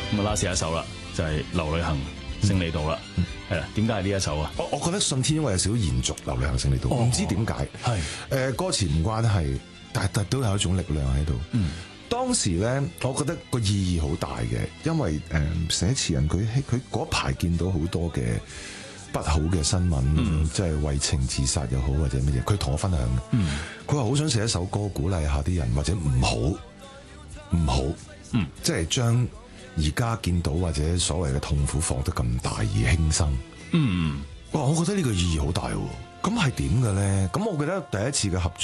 咁啊，last 一首啦，就係劉旅行勝利道啦，係啦。點解係呢一首啊？ 我覺得信天因為有少少延續劉旅行勝利道，唔知點解。 係歌詞唔關係，但都有一種力量喺度。當時咧，我覺得個意義好大嘅，因為寫詞人佢嗰排見到好多嘅不好嘅新聞，即係為情自殺又好或者乜嘢，佢同我分享嘅。佢話好想寫一首歌鼓勵下啲人，或者唔好，即係將而家見到或者所謂嘅痛苦放得咁大而輕生。哇！我覺得呢個意義好大喎。咁係點嘅咧？咁我記得第一次嘅合作。